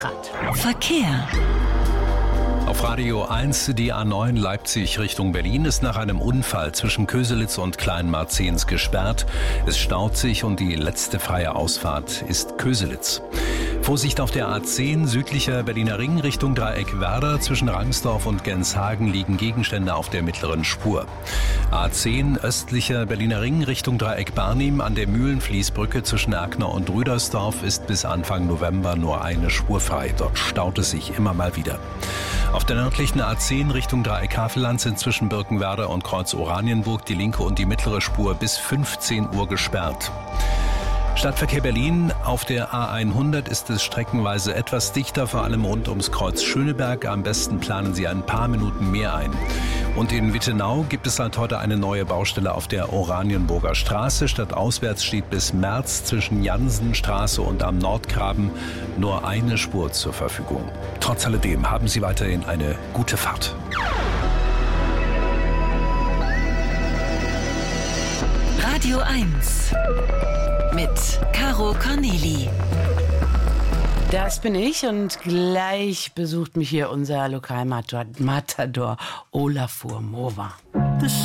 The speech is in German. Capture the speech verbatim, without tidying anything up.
Verkehr. Auf Radio eins, die A neun Leipzig Richtung Berlin ist nach einem Unfall zwischen Köselitz und Kleinmarzens gesperrt. Es staut sich und die letzte freie Ausfahrt ist Köselitz. Vorsicht auf der A zehn, südlicher Berliner Ring Richtung Dreieck Werder. Zwischen Rangsdorf und Genshagen liegen Gegenstände auf der mittleren Spur. A zehn, östlicher Berliner Ring Richtung Dreieck Barnim. An der Mühlenfließbrücke zwischen Erkner und Rüdersdorf ist bis Anfang November nur eine Spur frei. Dort staut es sich immer mal wieder. Auf der nördlichen A zehn Richtung Dreieck Havelland sind zwischen Birkenwerder und Kreuz Oranienburg die linke und die mittlere Spur bis fünfzehn Uhr gesperrt. Stadtverkehr Berlin. Auf der A hundert ist es streckenweise etwas dichter, vor allem rund ums Kreuz Schöneberg. Am besten planen Sie ein paar Minuten mehr ein. Und in Wittenau gibt es seit heute eine neue Baustelle auf der Oranienburger Straße. Stadtauswärts steht bis März zwischen Jansenstraße und am Nordgraben nur eine Spur zur Verfügung. Trotz alledem haben Sie weiterhin eine gute Fahrt. Radio eins mit Caro Corneli. Das bin ich und gleich besucht mich hier unser Lokalmatador Olafur Mova.